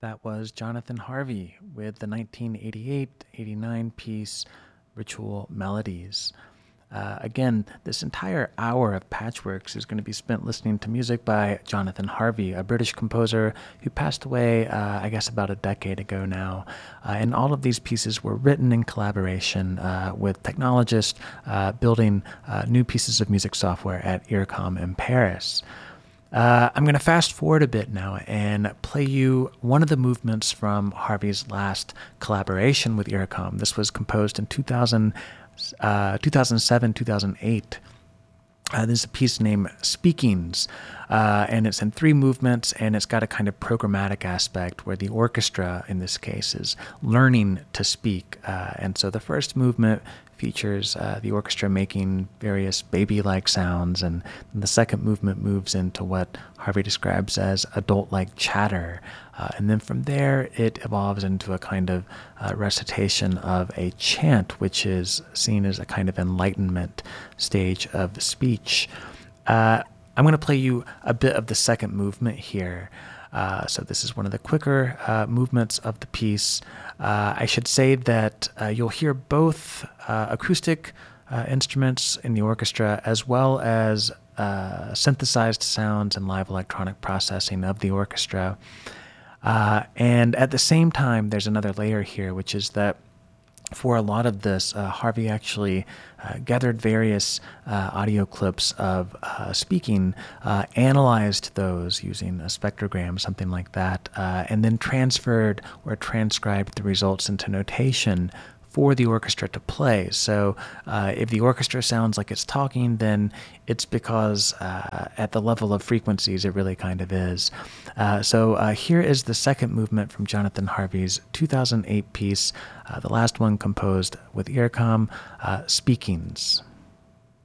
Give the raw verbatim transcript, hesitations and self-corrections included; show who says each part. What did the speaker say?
Speaker 1: That was Jonathan Harvey with the nineteen eighty-eight eighty-nine piece Ritual Melodies. Uh, again, this entire hour of Patchworks is going to be spent listening to music by Jonathan Harvey, a British composer who passed away, uh, I guess, about a decade ago now. Uh, and all of these pieces were written in collaboration uh, with technologists uh, building uh, new pieces of music software at IRCAM in Paris. Uh, I'm going to fast forward a bit now and play you one of the movements from Harvey's last collaboration with IRCAM. This was composed in two thousand, uh, two thousand seven, two thousand eight. Uh, there's a piece named Speakings, uh, and it's in three movements, and it's got a kind of programmatic aspect where the orchestra, in this case, is learning to speak. Uh, and so the first movement features uh, the orchestra making various baby-like sounds, and the second movement moves into what Harvey describes as adult-like chatter. Uh, and then from there, it evolves into a kind of uh, recitation of a chant, which is seen as a kind of enlightenment stage of speech. Uh, I'm going to play you a bit of the second movement here. Uh, so this is one of the quicker uh, movements of the piece. Uh, I should say that uh, you'll hear both uh, acoustic uh, instruments in the orchestra as well as uh, synthesized sounds and live electronic processing of the orchestra. Uh, and at the same time, there's another layer here, which is that for a lot of this, uh, Harvey actually uh, gathered various uh, audio clips of uh, speaking, uh, analyzed those using a spectrogram, something like that, uh, and then transferred or transcribed the results into notation for the orchestra to play. So uh, if the orchestra sounds like it's talking, then it's because uh, at the level of frequencies, it really kind of is. Uh, so uh, here is the second movement from Jonathan Harvey's two thousand eight piece, uh, the last one composed with IRCAM, uh, Speakings.